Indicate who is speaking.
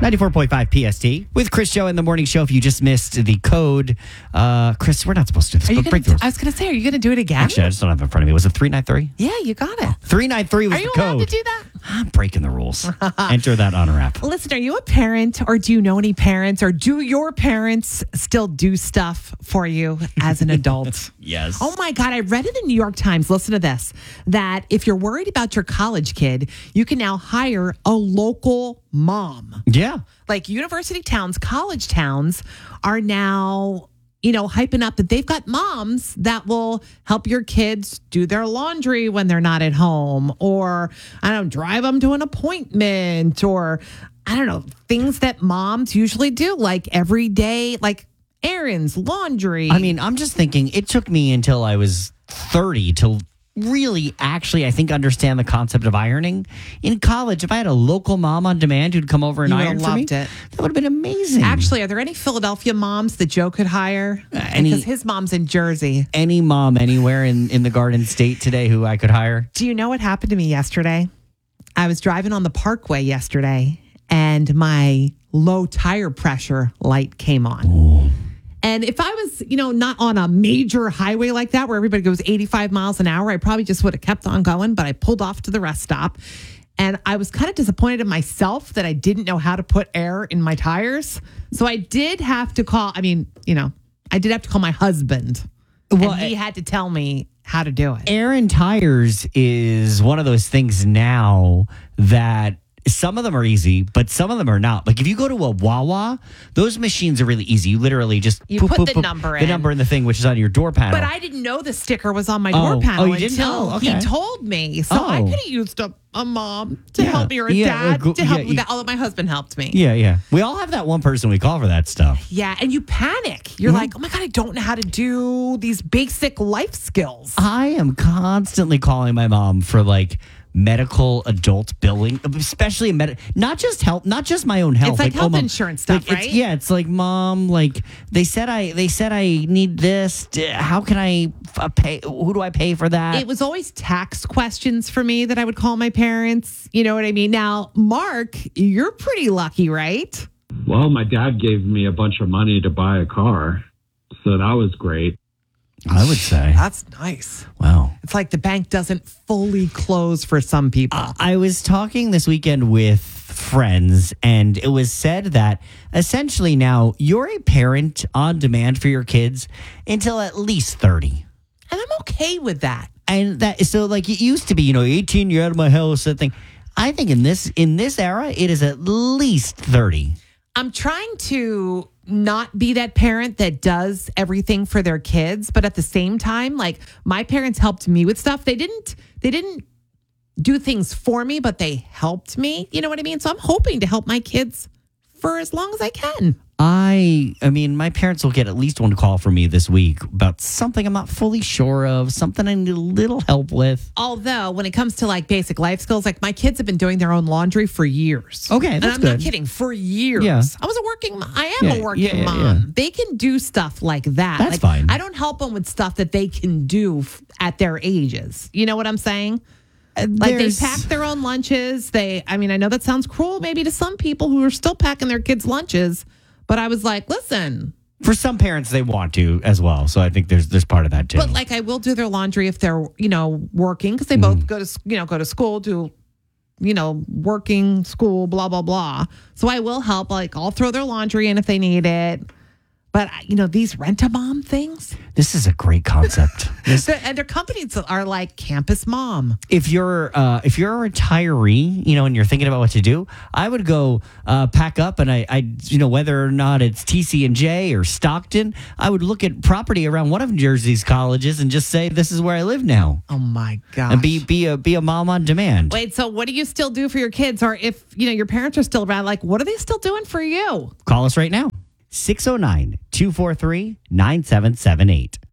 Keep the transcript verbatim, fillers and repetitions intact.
Speaker 1: ninety-four point five P S T with Chris Show in the morning show. If you just missed the code, uh, Chris, we're not supposed to do this.
Speaker 2: Are you
Speaker 1: but
Speaker 2: gonna,
Speaker 1: break the rules.
Speaker 2: I was going to say, are you going to do it again?
Speaker 1: Actually, I just don't have it in front of me. Was it three nine three?
Speaker 2: Yeah, you got it.
Speaker 1: three nine three was
Speaker 2: Are you
Speaker 1: the
Speaker 2: allowed
Speaker 1: code.
Speaker 2: to do that?
Speaker 1: I'm breaking the rules. Enter that honor app.
Speaker 2: Listen, are you a parent or do you know any parents or do your parents still do stuff for you as an adult?
Speaker 1: Yes.
Speaker 2: Oh my God, I read in the New York Times, listen to this, that if you're worried about your college kid, you can now hire a local mom.
Speaker 1: Yeah.
Speaker 2: Like university towns, college towns are now, you know, hyping up that they've got moms that will help your kids do their laundry when they're not at home, or I don't know, drive them to an appointment, or I don't know, things that moms usually do, like every day, like errands, laundry.
Speaker 1: I mean, I'm just thinking it took me until I was thirty to really actually, I think, understand the concept of ironing. In college, if I had a local mom on demand who'd come over and
Speaker 2: You
Speaker 1: iron
Speaker 2: would've
Speaker 1: for me,
Speaker 2: loved it.
Speaker 1: that would have been amazing.
Speaker 2: Actually, are there any Philadelphia moms that Joe could hire?
Speaker 1: any-
Speaker 2: Because his mom's in Jersey.
Speaker 1: Any mom anywhere in, in the Garden State today who I could hire.
Speaker 2: Do you know what happened to me yesterday? I was driving on the Parkway yesterday and my low tire pressure light came on.
Speaker 1: Ooh.
Speaker 2: And if I was, you know, not on a major highway like that where everybody goes eighty-five miles an hour, I probably just would have kept on going, but I pulled off to the rest stop. And I was kind of disappointed in myself that I didn't know how to put air in my tires. So I did have to call, I mean, you know, I did have to call my husband.
Speaker 1: Well,
Speaker 2: and he had to tell me how to do it.
Speaker 1: Air in tires is one of those things now that some of them are easy, but some of them are not. Like if you go to a Wawa, those machines are really easy. You literally just
Speaker 2: You
Speaker 1: poop,
Speaker 2: put
Speaker 1: poop,
Speaker 2: the
Speaker 1: poop,
Speaker 2: number
Speaker 1: the
Speaker 2: in.
Speaker 1: number in the thing, which is on your door panel.
Speaker 2: But I didn't know the sticker was on my
Speaker 1: Oh.
Speaker 2: door panel
Speaker 1: Oh, you didn't
Speaker 2: until
Speaker 1: know? Okay.
Speaker 2: he told me. So I
Speaker 1: Oh.
Speaker 2: could have used a, a mom to
Speaker 1: Yeah.
Speaker 2: help me or a
Speaker 1: Yeah,
Speaker 2: dad
Speaker 1: or go-
Speaker 2: to help
Speaker 1: yeah,
Speaker 2: me
Speaker 1: you-
Speaker 2: with that. Although my husband helped me.
Speaker 1: Yeah, yeah. We all have that one person we call for that stuff.
Speaker 2: Yeah, and you panic. You're
Speaker 1: Mhm.
Speaker 2: like, oh my God, I don't know how to do these basic life skills.
Speaker 1: I am constantly calling my mom for like medical adult billing, especially med- not just health, not just my own health.
Speaker 2: It's like health
Speaker 1: Mom,
Speaker 2: insurance stuff,
Speaker 1: like, it's-
Speaker 2: right?
Speaker 1: Yeah, it's like, Mom, like they said I they said I need this. D- How can I uh, pay? Who do I pay for that?
Speaker 2: It was always tax questions for me that I would call my parents. You know what I mean? Now, Mark, you're pretty lucky, right?
Speaker 3: Well, my dad gave me a bunch of money to buy a car, so that was great.
Speaker 1: I would say.
Speaker 2: That's nice.
Speaker 1: Wow.
Speaker 2: It's like the bank doesn't fully close for some people.
Speaker 1: Uh, I was talking this weekend with friends, and it was said that essentially now you're a parent on demand for your kids until at least thirty.
Speaker 2: And I'm okay with that.
Speaker 1: And that so like it used to be, you know, eighteen, you're out of my house, that thing. I think in this in this era, it is at least thirty.
Speaker 2: I'm trying to not be that parent that does everything for their kids, but at the same time, like my parents helped me with stuff. They didn't they didn't do things for me, but they helped me. You know what I mean? So I'm hoping to help my kids for as long as I can.
Speaker 1: I I mean, my parents will get at least one call from me this week about something I'm not fully sure of, something I need a little help with.
Speaker 2: Although when it comes to like basic life skills, like my kids have been doing their own laundry for years.
Speaker 1: Okay,
Speaker 2: and
Speaker 1: that's
Speaker 2: I'm not
Speaker 1: good.
Speaker 2: kidding, for years.
Speaker 1: Yeah.
Speaker 2: I was a working mom. I am
Speaker 1: Yeah,
Speaker 2: a working
Speaker 1: yeah, yeah,
Speaker 2: mom.
Speaker 1: yeah.
Speaker 2: They can do stuff like that.
Speaker 1: That's
Speaker 2: like,
Speaker 1: fine.
Speaker 2: I don't help them with stuff that they can do f- at their ages. You know what I'm saying? Like
Speaker 1: There's-
Speaker 2: they pack their own lunches. They, I mean, I know that sounds cruel maybe to some people who are still packing their kids' lunches, but I was like, listen,
Speaker 1: For some parents, they want to as well. So I think there's there's part of that too.
Speaker 2: but like I will do their laundry if they're, you know, working because they
Speaker 1: Mm.
Speaker 2: both go to, s- you know, go to school, do, you know, working, school, blah, blah, blah. So I will help. Like I'll throw their laundry in if they need it. But, you know, these rent-a-mom things,
Speaker 1: This is a great concept. This-
Speaker 2: they're- and their companies are like Campus Mom.
Speaker 1: if you're uh, if you're a retiree, you know, and you're thinking about what to do, I would go uh, pack up, and I, I, you know, whether or not it's T C and J or Stockton, I would look at property around one of Jersey's colleges and just say, "This is where I live now,"
Speaker 2: Oh, my gosh.
Speaker 1: and be be a be a mom on demand.
Speaker 2: Wait, so what do you still do for your kids? Or if, you know, your parents are still around, like, what are they still doing for you?
Speaker 1: Call us right now, six oh nine, two four three, nine seven seven eight.